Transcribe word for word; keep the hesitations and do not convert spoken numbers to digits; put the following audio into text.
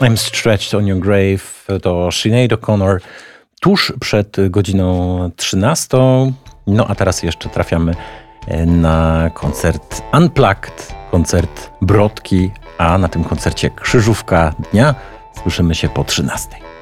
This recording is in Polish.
I'm Stretched on Your Grave to Sinead O'Connor tuż przed godziną trzynastą. No a teraz jeszcze trafiamy na koncert Unplugged, koncert Brodki, a na tym koncercie krzyżówka dnia. Słyszymy się po trzynastej.